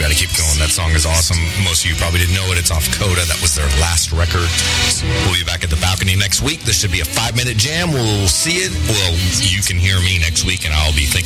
We got to keep going. That song is awesome. Most of you probably didn't know it. It's off Coda. That was their last record. We'll be back at the balcony next week. This should be a 5-minute jam. We'll see it. Well, you can hear me next week, and I'll be thinking